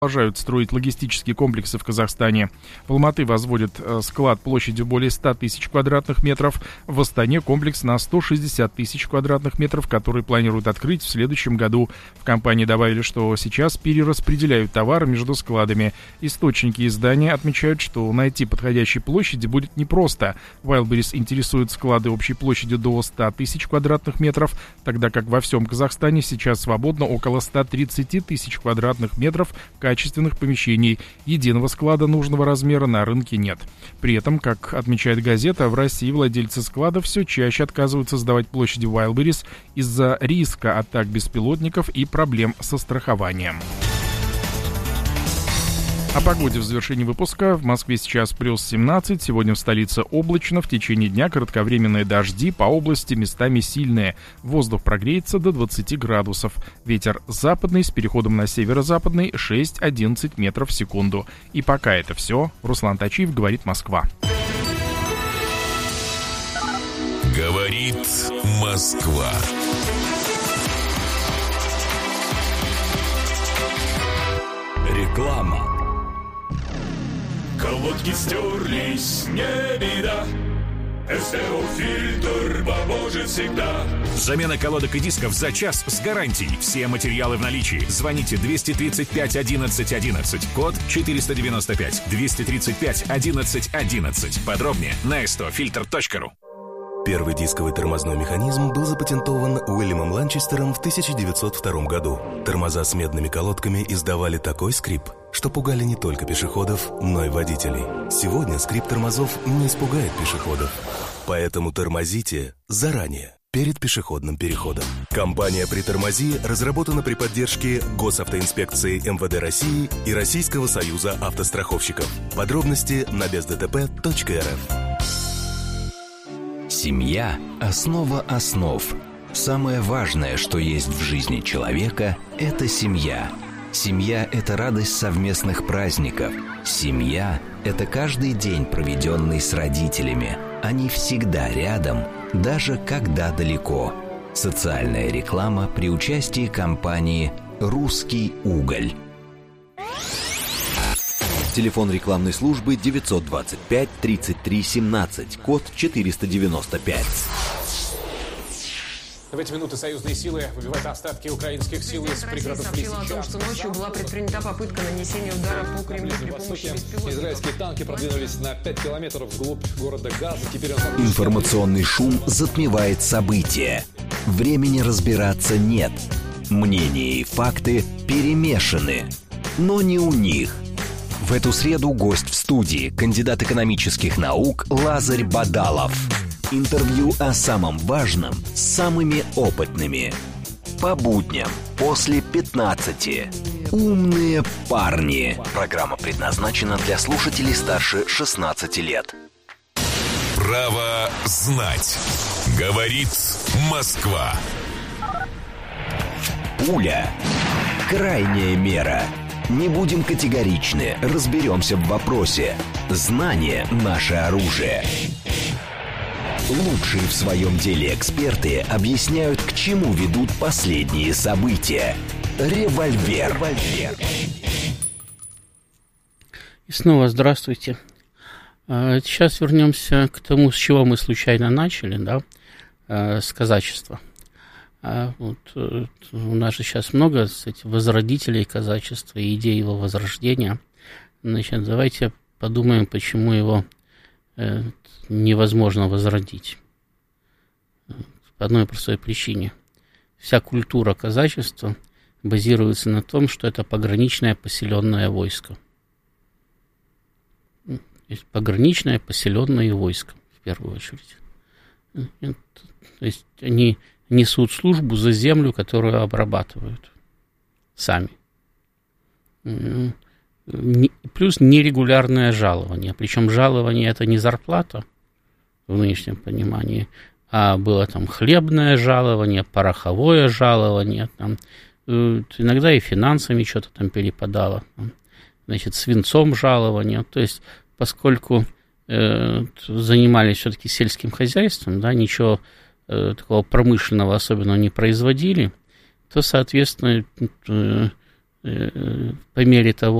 Продолжают строить логистические комплексы в Казахстане. В Алматы возводят склад площадью более 100 тысяч квадратных метров. В Астане комплекс на 160 тысяч квадратных метров, который планируют открыть в следующем году. В компании добавили, что сейчас перераспределяют товары между складами. Источники издания отмечают, что найти подходящие площади будет непросто. Wildberries интересует склады общей площадью до 100 тысяч квадратных метров, тогда как во всем Казахстане сейчас свободно около 130 тысяч квадратных метров качественных помещений. Единого склада нужного размера на рынке нет. При этом, как отмечает газета, в России владельцы складов все чаще отказываются сдавать площади Wildberries из-за риска атак беспилотников и проблем со страхованием. О погоде в завершении выпуска. В Москве сейчас плюс 17, сегодня в столице облачно, в течение дня кратковременные дожди, по области местами сильные. Воздух прогреется до 20 градусов. Ветер западный с переходом на северо-западный 6-11 метров в секунду. И пока это все. Руслан Тачиев, говорит Москва. Говорит Москва. Реклама. Колодки стерлись, не беда. СТО-фильтр поможет всегда. Замена колодок и дисков за час с гарантией. Все материалы в наличии. Звоните 235 11 11. Код 495. 235 11 11. Подробнее на stofilter.ru. Первый дисковый тормозной механизм был запатентован Уильямом Ланчестером в 1902 году. Тормоза с медными колодками издавали такой скрип, что пугали не только пешеходов, но и водителей. Сегодня скрип тормозов не испугает пешеходов. Поэтому тормозите заранее, перед пешеходным переходом. Компания «Притормози» разработана при поддержке Госавтоинспекции МВД России и Российского союза автостраховщиков. Подробности на бездтп.рф. Семья – основа основ. Самое важное, что есть в жизни человека – это семья. Семья – это радость совместных праздников. Семья – это каждый день, проведенный с родителями. Они всегда рядом, даже когда далеко. Социальная реклама при участии компании «Русский уголь». Телефон рекламной службы 925 33 17, код 495. В эти минуты союзные силы выбивают остатки украинских сил из пригородов Лисича. Россия сообщила о том, что ночью была предпринята попытка нанесения удара по Кремлю при помощи беспилотников. Израильские танки продвинулись на 5 километров вглубь города Газа. Теперь Информационный шум затмевает события. Времени разбираться нет. Мнения и факты перемешаны. Но не у них. В эту среду гость в студии, кандидат экономических наук Лазарь Бадалов. Интервью о самом важном с самыми опытными. По будням после 15. Умные парни. Программа предназначена для слушателей старше 16 лет. Право знать. Говорит Москва. Пуля. Крайняя мера. Не будем категоричны, разберемся в вопросе. Знание – наше оружие. Лучшие в своем деле эксперты объясняют, к чему ведут последние события. Револьвер. И снова здравствуйте. Сейчас вернемся к тому, с чего мы случайно начали, да, с казачества. Вот, у нас же сейчас много, кстати, возродителей казачества и идей его возрождения. Значит, давайте подумаем, почему его невозможно возродить. По одной простой причине. Вся культура казачества базируется на том, что это пограничное поселенное войско. То есть пограничное поселенное войско, в первую очередь. То есть они несут службу за землю, которую обрабатывают сами. Плюс нерегулярное жалование. Причем жалование это не зарплата в нынешнем понимании, а было там хлебное жалование, пороховое жалование, там, иногда и финансами что-то там перепадало, там, значит, свинцом жалование. То есть, поскольку занимались все-таки сельским хозяйством, да, ничего такого промышленного особенного не производили, то, соответственно, по мере того,